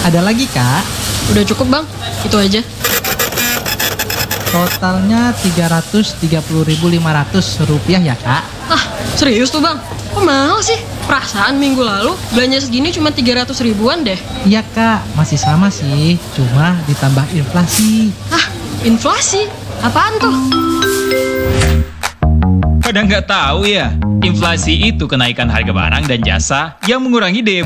Ada lagi, Kak. Udah cukup bang, itu aja. Totalnya Rp330.500 ya, Kak. Ah, serius tuh bang? Kok mahal sih? Perasaan minggu lalu belanja segini cuma 300 ribuan deh. Iya, Kak. Masih sama sih. Cuma ditambah inflasi. Ah, inflasi? Apaan tuh? Pada nggak tahu ya, inflasi itu kenaikan harga barang dan jasa yang mengurangi daya